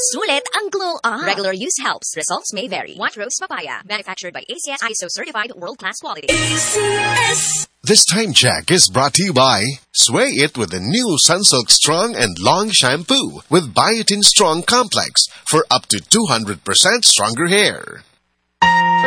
Sulit ang glow up. Regular use helps. Results may vary. White Rose Papaya. Manufactured by ACS ISO certified world-class quality. ACS. This time check is brought to you by Sway It with the new Sunsilk Strong and Long Shampoo with Biotin Strong Complex for up to 200% stronger hair.